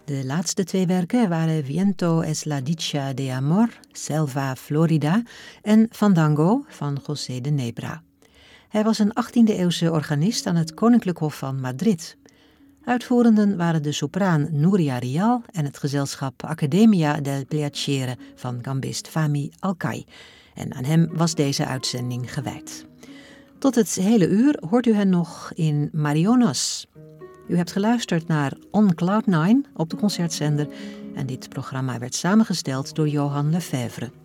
De laatste 2 werken waren Viento es la dicha de amor, Selva Florida en Fandango van José de Nebra. Hij was een 18e-eeuwse organist aan het Koninklijk Hof van Madrid. Uitvoerenden waren de sopraan Núria Rial en het gezelschap Accademia del Piacere van gambist Fahmi Alkay. En aan hem was deze uitzending gewijd. Tot het hele uur hoort u hen nog in Marionas. U hebt geluisterd naar On Cloud 9 op de Concertzender en dit programma werd samengesteld door Johan Lefebvre.